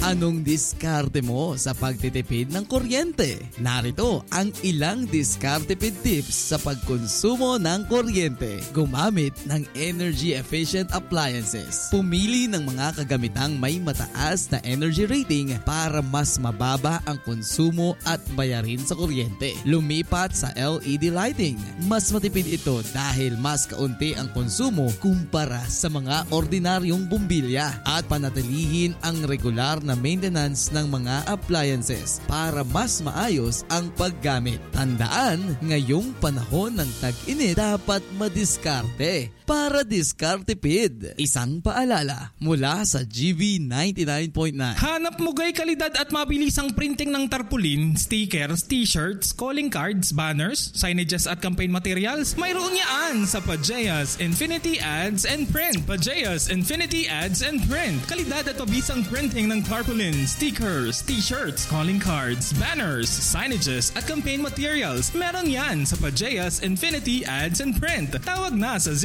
Anong diskarte mo sa pagtitipid ng kuryente? Narito ang ilang diskartipid tips sa pagkonsumo ng kuryente. Gumamit ng energy-efficient appliances. Pumili ng mga kagamitang may mataas na energy rating para mas mababa ang konsumo at bayarin sa kuryente. Lumipat sa LED lighting. Mas matipid ito dahil mas kaunti ang konsumo kumpara sa mga ordinaryong bumbilya. At panatilihin ang regular na maintenance ng mga appliances para mas maayos ang paggamit. Tandaan, ngayong panahon ng tag-init dapat madiskarte. Para diskartipid, isang paalala mula sa GB 99.9. Hanap mo gay kalidad at mabilisang printing ng tarpaulin, stickers, t-shirts, calling cards, banners, signages at campaign materials? Mayroon yan sa Pajeas Infinity Ads and Print. Pajeas Infinity Ads and Print. Kalidad at mabisang printing ng tarpaulin, stickers, t-shirts, calling cards, banners, signages at campaign materials. Meron yan sa Pajeas Infinity Ads and Print. Tawag na sa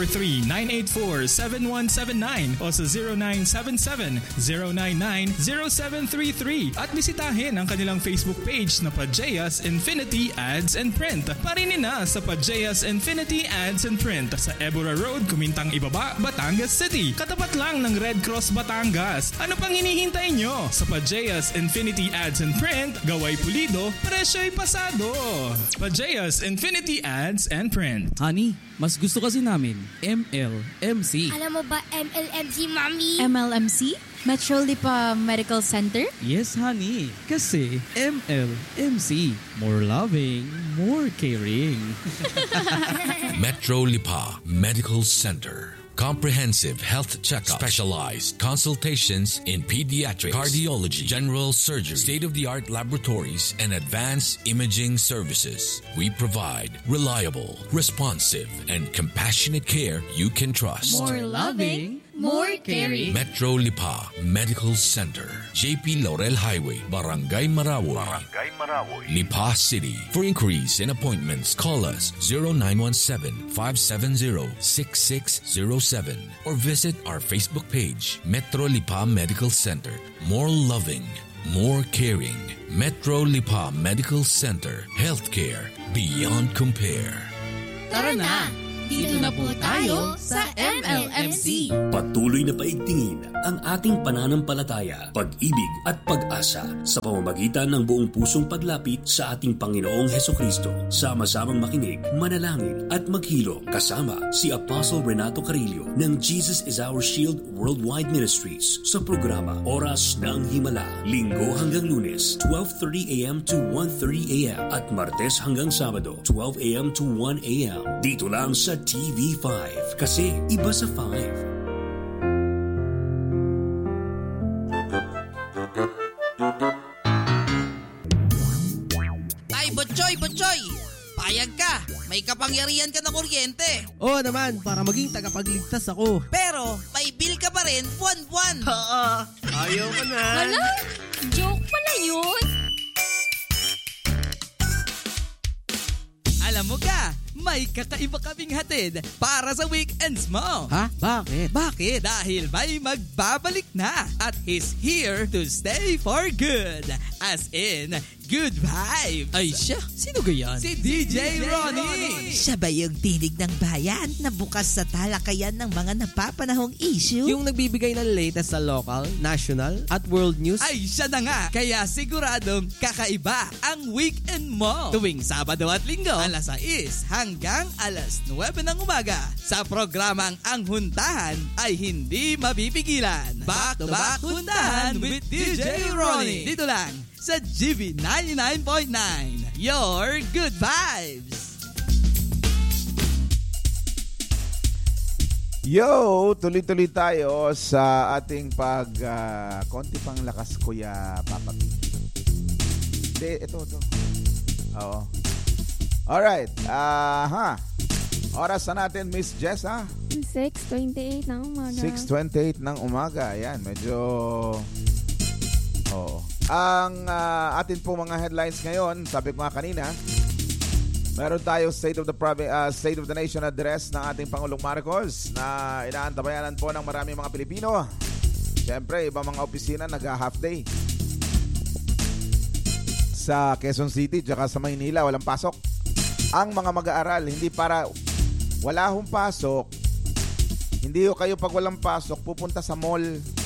043-984-7179 o sa 0977-099-0733 at bisitahin ang kanilang Facebook page na Pajeas Infinity Ads and Print. Parinin na sa Pajeas Infinity Ads and Print sa Ebora Road, Kumintang Ibaba, Batangas City. Katapat lang ng Red Cross Batangas. Ano pang hinihintay nyo? Sa Pajeas Infinity Ads and Print, gaway pulido, presyo'y pasado. Pajeas Infinity Ads and Print. Honey, mas gusto kasi namin MLMC. Alam mo ba MLMC, Mami? MLMC? Metro Lipa Medical Center? Yes, honey. Kasi MLMC. More loving, more caring. Metro Lipa Medical Center. Comprehensive health checkup, specialized consultations in pediatrics, cardiology, general surgery, state-of-the-art laboratories, and advanced imaging services. We provide reliable, responsive, and compassionate care you can trust. More loving, more caring. Metro Lipa Medical Center, JP Laurel Highway, Barangay Marawoy, Lipa City. For inquiries and appointments, call us 0917-570-6607 or visit our Facebook page, Metro Lipa Medical Center. More loving, more caring. Metro Lipa Medical Center. Healthcare beyond compare. Tara na! Dito na po tayo sa MLMC. Patuloy na paigtingin ang ating pananampalataya, pag-ibig at pag-asa sa pamamagitan ng buong pusong paglapit sa ating Panginoong Hesukristo. Sama-samang makinig, manalangin at maghilo kasama si Apostle Renato Carillo ng Jesus is Our Shield Worldwide Ministries sa programa Oras ng Himala. Linggo hanggang Lunes, 12:30 a.m. to 1:30 a.m. at Martes hanggang Sabado, 12 a.m. to 1 a.m. Dito lang sa TV5 kasi iba sa 5. Ay, Butchoy! Payag ka! May kapangyarihan ka na kuryente! Oo naman, para maging tagapagligtas ako. Pero, may bill ka pa rin buwan-buwan! Oo, ayaw ka na. Wala? Joke pala yun? Alam mo ka, may kakaiba kaming hatid para sa weekends mo. Ha? Bakit? Bakit? Dahil may magbabalik na at he's here to stay for good. As in, good vibes. Ay siya, sino gayan? Si DJ Ronnie. Siya ba yung tinig ng bayan na bukas sa talakayan ng mga napapanahong issue? Yung nagbibigay ng latest sa local, national at world news? Ay siya na nga. Kaya siguradong kakaiba ang weekend mo. Tuwing Sabado at Linggo, alas 6 hanggang alas 9 ng umaga. Sa programang Ang Huntahan ay hindi mapipigilan. Back to back Huntahan with DJ Ronnie. Dito lang sa GB 99.9. Your good vibes. Yo, tuloy-tuloy tayo sa ating konti pang lakas kuya Papa P. Ito. Oo. Alright. Oras na natin, Miss Jessa. 6:28 ng umaga. 6:28 ng umaga. Ayan, medyo... Oo. Ang atin po mga headlines ngayon, sabi ko nga kanina, meron tayo State of the Nation address ng ating Pangulong Marcos na inaantabayanan po ng maraming mga Pilipino. Siyempre, iba mga opisina nag-half day. Sa Quezon City tsaka sa Maynila, walang pasok. Ang mga mag-aaral, hindi para wala hong pasok, hindi kayo pag walang pasok pupunta sa mall.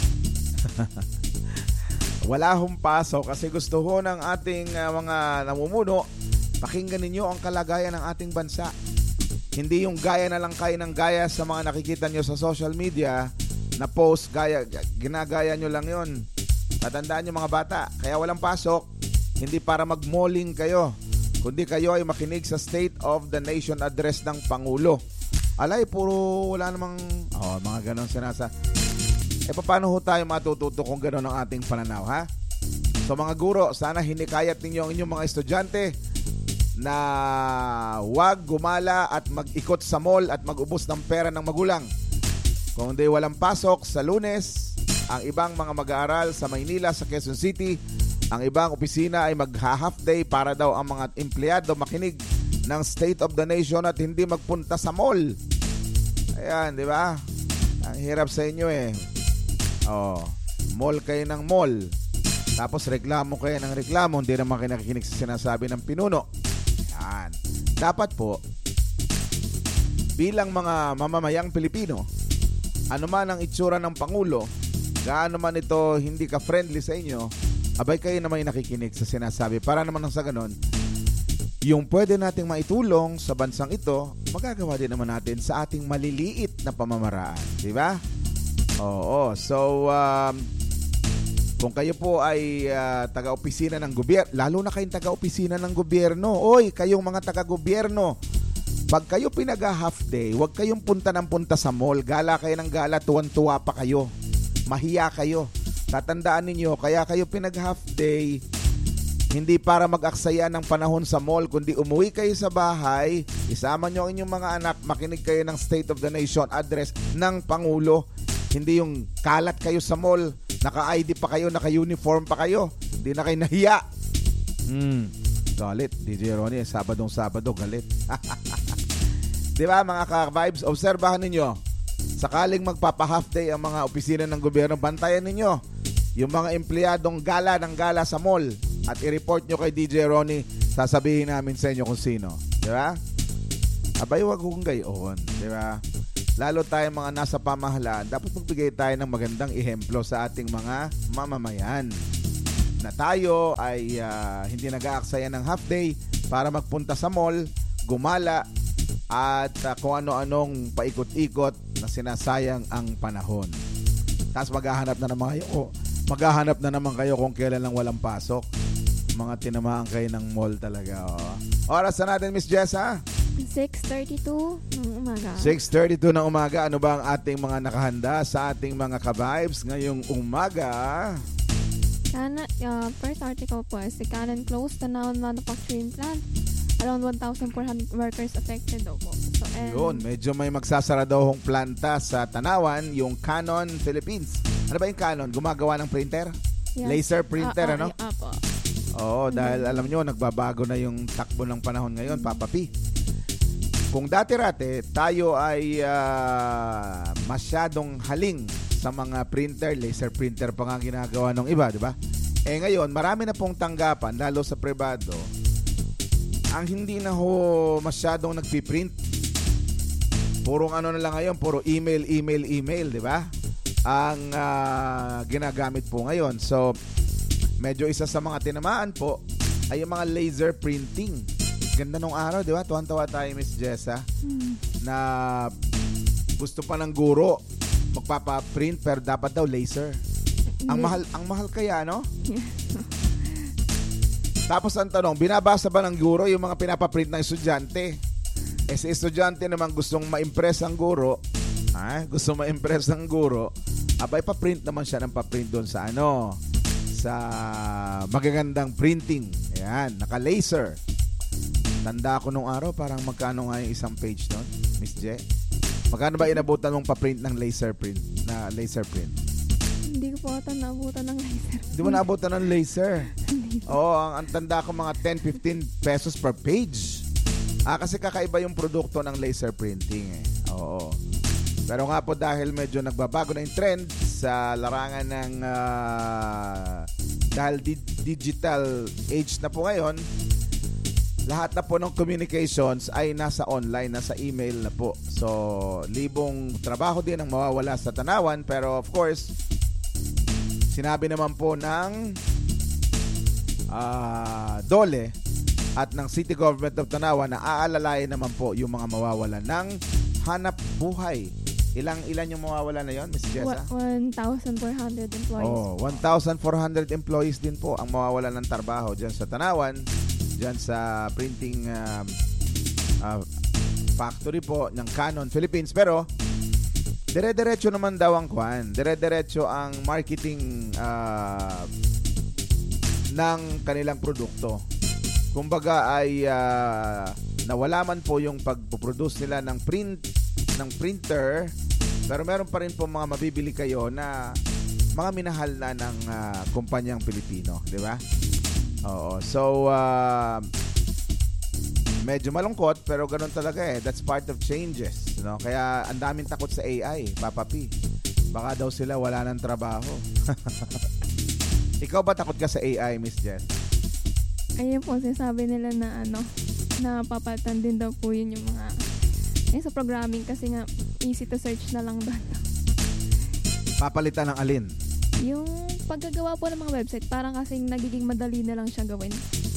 Wala hong pasok kasi gusto ho ng ating mga namumuno, pakinggan ninyo ang kalagayan ng ating bansa. Hindi yung gaya na lang kayo ng gaya sa mga nakikita nyo sa social media na post, ginagaya nyo lang yun. Tatandaan nyo mga bata, kaya walang pasok, hindi para mag-malling kayo, kundi kayo ay makinig sa State of the Nation Address ng Pangulo. Alay, puro wala namang mga ganon sinasa. Paano ho tayo matututo kung ganon ang ating pananaw, ha? So mga guro, sana hinikayat ninyo ang inyong mga estudyante na wag gumala at mag-ikot sa mall at mag-ubos ng pera ng magulang. Kung di walang pasok sa Lunes, ang ibang mga mag-aaral sa Maynila, sa Quezon City, ang ibang opisina ay mag-half day para daw ang mga empleyado makinig ng State of the Nation at hindi magpunta sa mall. Ayan, di ba? Ang hirap sa inyo eh. Mall kayo ng mall. Tapos reklamo kayo ng reklamo, hindi naman kayo nakikinig sa sinasabi ng pinuno. Ayan. Dapat po, bilang mga mamamayang Pilipino, ano man ang itsura ng Pangulo, gaano man ito hindi ka-friendly sa inyo, abay kayo naman yung nakikinig sa sinasabi. Para naman sa ganon, yung pwede nating maitulong sa bansang ito, magagawa din naman natin sa ating maliliit na pamamaraan. Di ba? Oo. So, kung kayo po ay taga-opisina ng gobyerno, lalo na kayong taga-opisina ng gobyerno, oy, kayong mga taga-gobyerno, pag kayo pinag-half day, huwag kayong punta ng punta sa mall. Gala kayo ng gala, tuwan-tuwa pa kayo. Mahiya kayo. Tatandaan ninyo, kaya kayo pinag-half day, hindi para mag-aksaya ng panahon sa mall, kundi umuwi kayo sa bahay, isama nyo ang inyong mga anak, makinig kayo ng State of the Nation Address ng Pangulo. Hindi yung kalat kayo sa mall, naka-ID pa kayo, naka-uniform pa kayo, hindi na kayo nahiya. Galit, DJ Ronnie, Sabadong-Sabado, galit. Diba mga ka-vibes, obserbahan ninyo, sakaling magpapa-half day ang mga opisina ng gobyerno, bantayan ninyo yung mga empleyadong gala ng gala sa mall at i-report nyo kay DJ Ronnie, sasabihin namin sa inyo kung sino. Diba? Abay, wag kong gayon. Diba? Lalo tayong mga nasa pamahalaan, dapat magbigay tayo ng magandang ehemplo sa ating mga mamamayan. Na tayo ay hindi nag-aaksaya ng half day para magpunta sa mall, gumala, at kung ano-anong paikot-ikot na sinasayang ang panahon. Tapos maghahanap na naman kayo kung kailan lang walang pasok. Mga tinamaan kayo ng mall talaga. Oras na natin, Miss Jessa? 6:32 ng umaga. 6:32 ng umaga. Ano ba ang ating mga nakahanda sa ating mga ka-vibes ngayong umaga? First article po is the Canon closed the Tanawan manufacturing plant. Around 1,400 workers affected daw po. So, yun, medyo may magsasara daw hong planta sa Tanawan, yung Canon Philippines. Ano ba yung Canon? Gumagawa ng printer? Yes. Laser printer, ano? Apo. Oo, dahil alam nyo, nagbabago na yung takbo ng panahon ngayon, Papa P. Kung dati-rate, tayo ay masyadong haling sa mga printer, laser printer pa nga ginagawa ng iba, di ba? Ngayon, marami na pong tanggapan, lalo sa pribado, ang hindi na ho masyadong nagpiprint. Purong ano na lang ngayon, puro email, di ba? Ang ginagamit po ngayon. So, medyo isa sa mga tinamaan po ay yung mga laser printing. Ganda nung araw, di ba? Tuwan-tawa tayo, Miss Jessa, na gusto pa ng guro magpapaprint pero dapat daw laser. Ang mahal kaya, no? Tapos ang tanong, binabasa ba ng guro yung mga pinapaprint ng estudyante? Si estudyante naman gustong ma-impress ang guro, abay pa-print naman siya ng pa-print doon sa sa magagandang printing. Ayan, naka-laser. Tanda ko nung araw, parang magkano nga yung isang page doon, Miss Je? Magkano ba inabutan mong pa-print ng laser print? Hindi ko po ata naabutan ng laser. Hindi mo naabutan ng laser? Oo, ang tanda ko mga 10-15 pesos per page. Kasi kakaiba yung produkto ng laser printing. Oo. Pero nga po dahil medyo nagbabago na yung trend sa larangan ng dahil digital age na po ngayon, lahat na po ng communications ay nasa online, nasa email na po. So, libong trabaho din ang mawawala sa Tanawan. Pero of course, sinabi naman po ng DOLE at ng City Government of Tanawan na aalalayan naman po yung mga mawawala ng hanap buhay. Ilan yung mawawala na yon, Ms. Jessa? 1,400 employees. Oh, 1,400 employees din po ang mawawala ng trabaho dyan sa Tanawan, dyan sa printing factory po ng Canon Philippines. Pero dire-diretso naman daw ang kwan. Dire-diretso ang marketing ng kanilang produkto. Kumbaga ay nawala man po yung pagpo-produce nila ng printer, pero meron pa rin po mga mabibili kayo na mga minahal na ng kumpanyang Pilipino, di ba? Oo. So medyo malungkot pero ganun talaga eh. That's part of changes, no? Kaya ang daming takot sa AI, Papa P. Baka daw sila wala ng trabaho. Ikaw ba takot ka sa AI, Miss Jen? Ayun po, sinasabi nila na na papalitan din daw po yun yung mga sa programming kasi nga easy to search na lang doon. Papalitan ng alin? Yung paggagawa po ng mga website, parang kasing nagiging madali na lang siya gawin.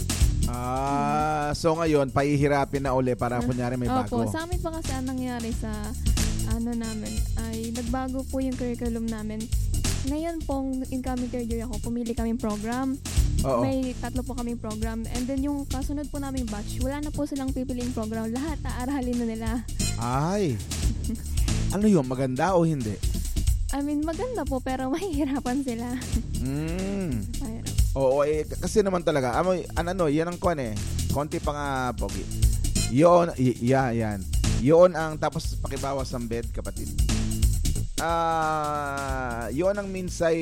So ngayon, pahihirapin na uli para kunyari may bago. Opo, sa amin pa kasi ang nangyari sa namin ay nagbago po yung curriculum namin. Ngayon pong incoming third year ako, pumili kaming program. Oo. May 3 po kaming program. And then yung kasunod po naming batch, wala na po silang pipiling program. Lahat aaralin na nila. Ay! Ano yun? Maganda o hindi? I mean, maganda po pero mahihirapan sila. Oo, kasi naman talaga. Yan ang kwan eh. Konti pa nga, Pogi. Yun, yan. Yun ang, tapos pakibawas ng bed, kapatid. Yun ang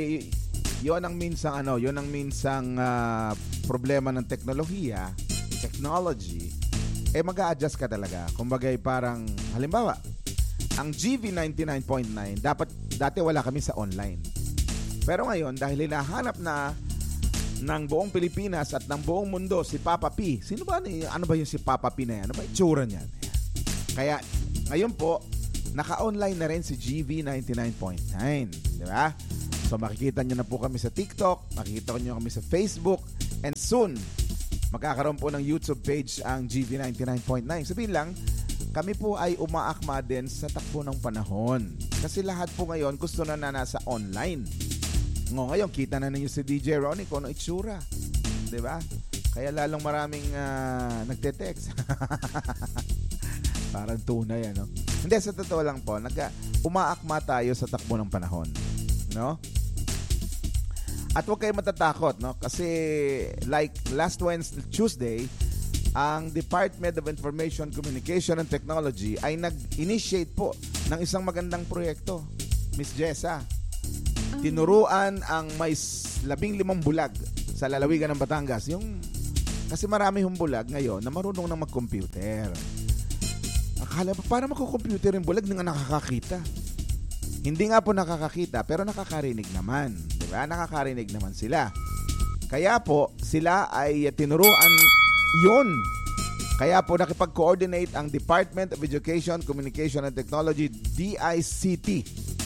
minsang problema ng technology, mag-a-adjust ka talaga. Kumbaga parang, halimbawa, ang GV 99.9, dati wala kami sa online. Pero ngayon, dahil hinahanap na ng buong Pilipinas at ng buong mundo si Papa P. Ano ba yung si Papa P na yan? Ano ba itsura niyan? Kaya, ngayon po, naka-online na rin si GV 99.9. Di ba? So makikita nyo na po kami sa TikTok, makikita nyo kami sa Facebook, and soon, magkakaroon po ng YouTube page ang GV 99.9. Sabihin lang, kami po ay umaakma din sa takbo ng panahon. Kasi lahat po ngayon gusto na nasa online. Ngayon, kita na ninyo si DJ Ronnie kung ano itsura. Di ba? Kaya lalong maraming nagte-text. Parang tunay, ano? Hindi, sa totoo lang po, umaakma tayo sa takbo ng panahon. No? At huwag kayo matatakot, no? Kasi like last Tuesday, ang Department of Information, Communication and Technology ay nag-initiate po ng isang magandang proyekto. Miss Jessa, tinuruan ang may 15 bulag sa lalawigan ng Batangas. Kasi marami hong bulag ngayon na marunong na mag-computer. Akala pa, para magko-computer yung bulag nang nakakakita. Hindi nga po nakakakita, pero nakakarinig naman. Diba? Nakakarinig naman sila. Kaya po, sila ay tinuruan yun. Kaya po nakipag-coordinate ang Department of Education, Communication and Technology, DICT.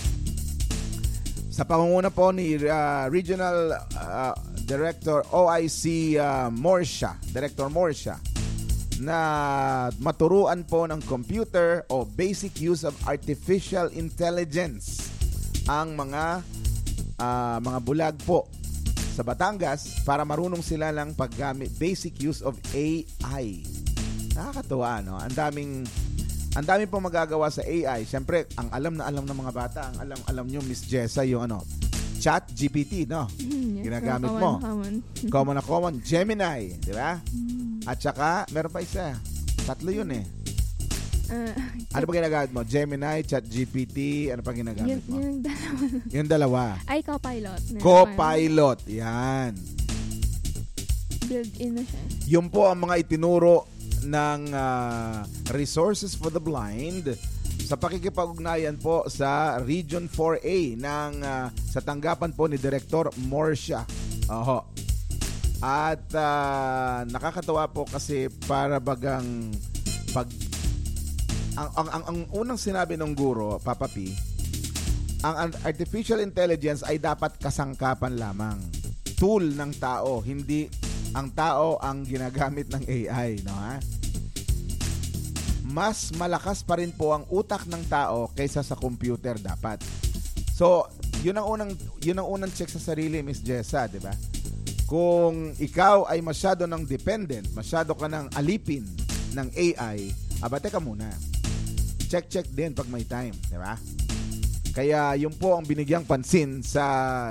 Sa pangunguna po ni Regional Director OIC Director Morsha, na maturuan po ng computer o basic use of artificial intelligence ang mga bulag po sa Batangas para marunong sila ng paggamit, basic use of AI. Nakakatuwa, no? Ang daming po magagawa sa AI. Siyempre, ang alam ng mga bata, ang alam nyo, Miss Jessa, yung Chat GPT, no? Ginagamit mo. Common. Gemini, di ba? At saka, meron pa isa. 3 yun eh. Ano pa ginagamit mo? Gemini, Chat GPT, ano pa ginagamit mo? Yung dalawa. Ay, Copilot. Copilot, yan. Built-in na siya. Yun po ang mga itinuro ng Resources for the Blind sa pakikipag-ugnayan po sa Region 4A sa tanggapan po ni Director Morcia. Oho. At nakakatawa po kasi para bagang ang unang sinabi ng guro, Papa P, ang artificial intelligence ay dapat kasangkapan lamang. Tool ng tao, hindi ang tao ang ginagamit ng AI, no ha? Mas malakas pa rin po ang utak ng tao kaysa sa computer dapat. So, yun ang unang check sa sarili, Miss Jessa, 'di ba? Kung ikaw ay masyado ng dependent, masyado ka ng alipin ng AI, teka muna. Check din pag may time, 'di ba? Kaya yun po ang binigyang pansin sa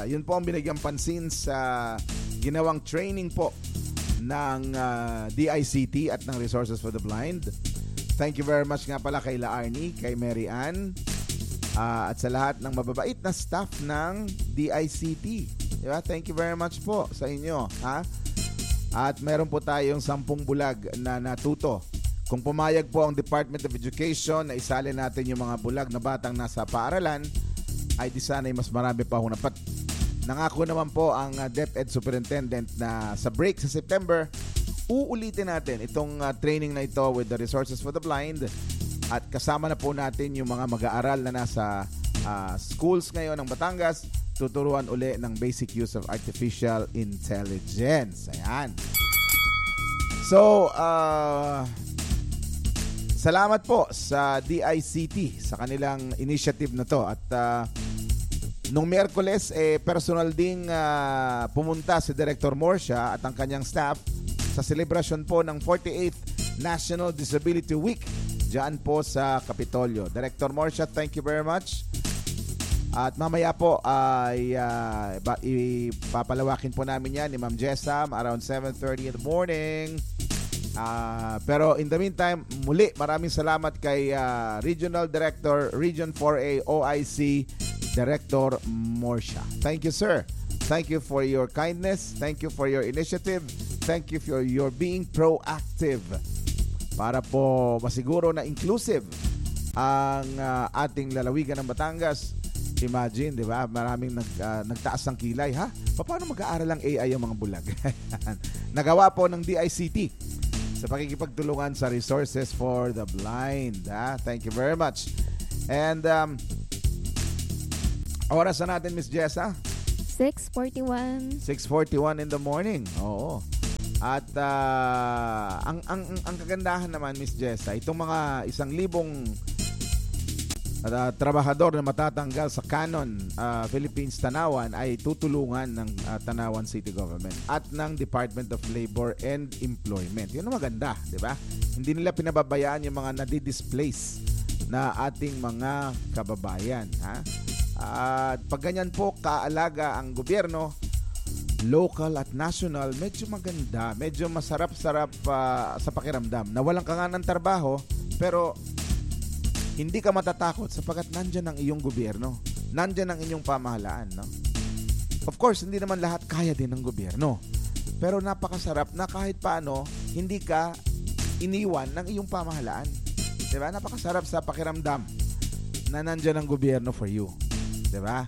ginawang training po ng DICT at ng Resources for the Blind. Thank you very much nga pala kay La Arnie, kay Mary Ann, at sa lahat ng mababait na staff ng DICT. Diba? Thank you very much po sa inyo. Ha? At meron po tayong 10 bulag na natuto. Kung pumayag po ang Department of Education na isali natin yung mga bulag na batang nasa paaralan, ay di sana mas marami pa hunapat. Nangako naman po ang DepEd Superintendent na sa break sa September, uulitin natin itong training na ito with the Resources for the Blind, at kasama na po natin yung mga mag-aaral na nasa schools ngayon ng Batangas, tuturuan uli ng basic use of artificial intelligence. Ayan. So, salamat po sa DICT sa kanilang initiative na to. At nung Miyerkules, personal ding pumunta si Director Morcia at ang kanyang staff sa celebration po ng 48th National Disability Week dyan po sa Kapitolyo. Director Morcia, thank you very much. At mamaya po ay ipapalawakin po namin yan ni Ma'am Jessam around 7:30 in the morning. Pero in the meantime, muli maraming salamat kay Regional Director, Region 4A OIC, Director Morcia. Thank you, sir. Thank you for your kindness. Thank you for your initiative. Thank you for your being proactive para po masiguro na inclusive ang ating lalawigan ng Batangas. Imagine, di ba? Maraming nagtaas ng kilay, ha? Paano mag-aaral ang AI ang mga bulag? Nagawa po ng DICT sa pakikipagtulungan sa Resources for the Blind. Ha? Thank you very much. And oras na natin, Miss Jessa? 6:41. 6:41 in the morning. Oo. At ang kagandahan naman, Miss Jessa, itong mga 1,000 trabahador na matatanggal sa Canon Philippines Tanawan ay tutulungan ng Tanawan City Government at ng Department of Labor and Employment. Yun ang maganda, di ba? Hindi nila pinababayaan yung mga nadi-displace na ating mga kababayan. Ha? At pag ganyan po kaalaga ang gobyerno, local at national, medyo maganda, medyo masarap-sarap sa pakiramdam. Nawalan ka nga ng trabaho, pero hindi ka matatakot sapagkat nandyan ang iyong gobyerno. Nandyan ang inyong pamahalaan. No? Of course, hindi naman lahat kaya din ng gobyerno. Pero napakasarap na kahit paano, hindi ka iniwan ng iyong pamahalaan. Diba? Napakasarap sa pakiramdam na nandyan ang gobyerno for you. Diba?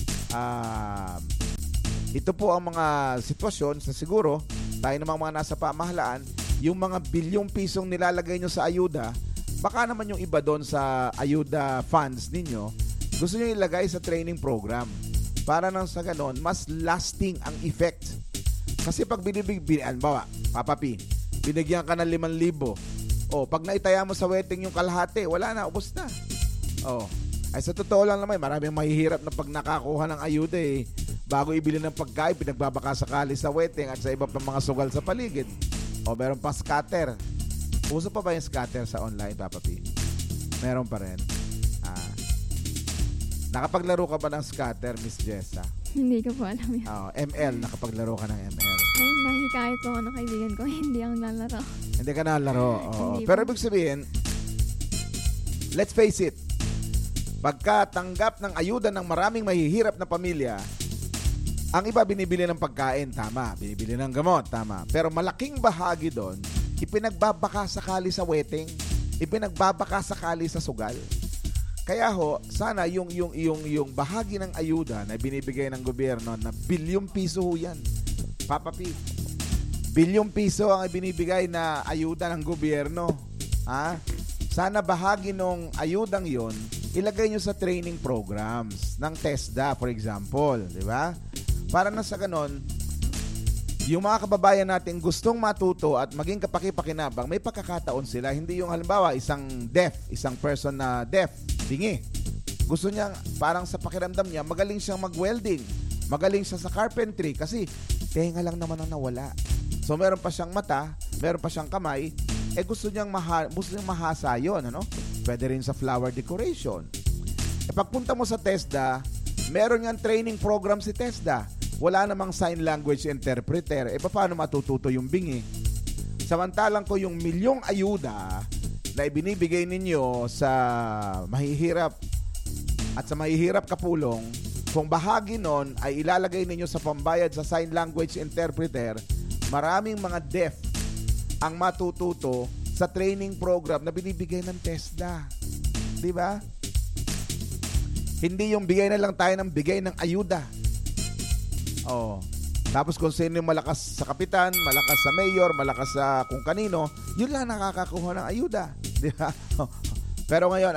Ito po ang mga sitwasyon sa siguro, tayo namang mga nasa pamahalaan, yung mga bilyong pisong nilalagay nyo sa ayuda, baka naman yung iba doon sa ayuda funds ninyo, gusto nyo ilagay sa training program para nang sa ganon, mas lasting ang effect. Kasi pag bawa, Papa P, binigyan ka ng 5,000. Pag naitaya mo sa wedding yung kalahati, wala na, ubos na. Ay sa totoo lang naman, maraming mahihirap na pag nakakuha ng ayuda bago ibili ng pagkain, pinagbabaka sakali sa wedding at sa iba pang mga sugal sa paligid. Meron pa scatter. Uso pa ba yung scatter sa online, Papa P? Meron pa rin. Nakapaglaro ka ba ng scatter, Miss Jessa? Hindi ko po alam yan. ML, nakapaglaro ka ng ML. Ay, nahikayat po ako ng kaibigan ko. Hindi ang nalaro. Hindi ka nalaro. Pero ibig sabihin, let's face it, pagkatanggap ng ayuda ng maraming mahihirap na pamilya, ang iba binibili ng pagkain, tama. Binibili ng gamot, tama. Pero malaking bahagi doon, ipinagbabaka sakali sa wedding, ipinagbabaka sakali sa sugal. Kaya sana yung bahagi ng ayuda na binibigay ng gobyerno na bilyong piso yan. Papa P, bilyong piso ang binibigay na ayuda ng gobyerno. Sana bahagi ng ayudang yon ilagay nyo sa training programs ng TESDA, for example. Di ba? Para na sa ganon, yung mga kababayan natin gustong matuto at maging kapaki-pakinabang, may pagkakataon sila. Hindi yung halimbawa, isang person na deaf, bingi. Gusto niya, parang sa pakiramdam niya, magaling siyang mag-welding. Magaling siya sa carpentry kasi tenga lang naman ang nawala. So meron pa siyang mata, meron pa siyang kamay, gusto niyang mahasa yun, ano? Pwede rin sa flower decoration. Pagpunta mo sa TESDA, meron niyang training program si TESDA. Wala namang sign language interpreter. Paano matututo yung bingi? Samantalang ko yung milyong ayuda na ibinibigay ninyo sa mahihirap at sa mahihirap kapulong, kung bahagi nun ay ilalagay ninyo sa pambayad sa sign language interpreter, maraming mga deaf ang matututo sa training program na binibigay ng TESDA. Di ba? Hindi yung bigay na lang tayo ng bigay ng ayuda. Tapos kung sino yung malakas sa kapitan, malakas sa mayor, malakas sa kung kanino, yun lang nakakakuha ng ayuda. Di ba? Pero ngayon,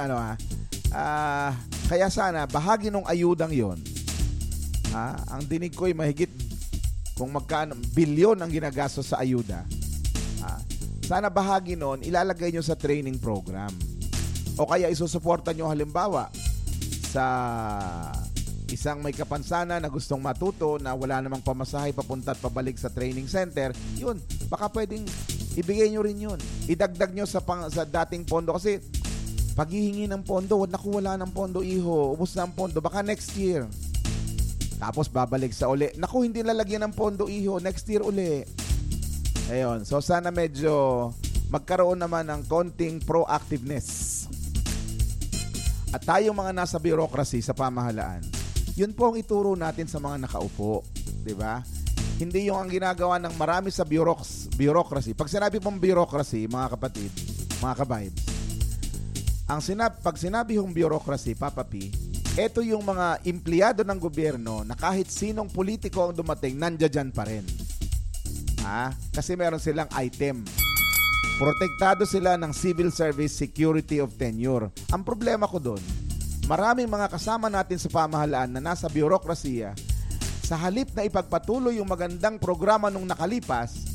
kaya sana, bahagi ng ayudang yon. Ang dinig ko'y mahigit kung magkano, bilyon ang ginagastos sa ayuda. Sana bahagi nun, ilalagay nyo sa training program. O kaya isusuporta nyo halimbawa sa isang may kapansanan na gustong matuto na wala namang pamasahe papunta at pabalik sa training center, yun, baka pwedeng ibigay nyo rin yun. Idagdag nyo sa dating pondo kasi paghihingi ng pondo, wala ng pondo, iho, ubos na ang pondo, baka next year. Tapos babalik sa uli. Naku, hindi lalagyan ng pondo, iho, next year uli. Ayun, so sana medyo magkaroon naman ng konting proactiveness. At tayong mga nasa bureaucracy sa pamahalaan, yun po ang ituro natin sa mga nakaupo, di ba? Hindi yung ang ginagawa ng marami sa bureaucracy. Pag sinabi pong bureaucracy, mga kapatid, mga ka-vibes, pag sinabi yung bureaucracy, Papa P, ito yung mga empleyado ng gobyerno na kahit sinong politiko ang dumating, nandiyan pa rin. Kasi meron silang item. Protektado sila ng Civil Service Security of Tenure. Ang problema ko doon, maraming mga kasama natin sa pamahalaan na nasa bureaucracy, sa halip na ipagpatuloy yung magandang programa nung nakalipas,